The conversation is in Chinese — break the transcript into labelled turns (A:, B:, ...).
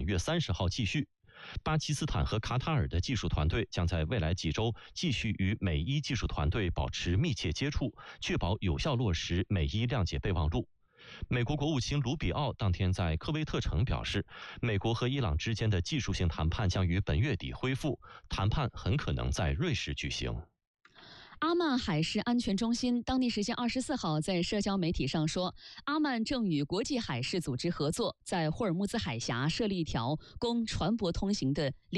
A: 月30号继续。巴基斯坦和卡塔尔的技术团队将在未来几周继续与美伊技术团队保持密切接触，确保有效落实美伊谅解备忘录。美国国务卿卢比奥当天在科威特城表示，美国和伊朗之间的技术性谈判将于本月底恢复，谈判很可能在瑞士举行。
B: 阿曼海事安全中心当地时间24号在社交媒体上说，阿曼正与国际海事组织合作，在霍尔木兹海峡设立一条供船舶通行的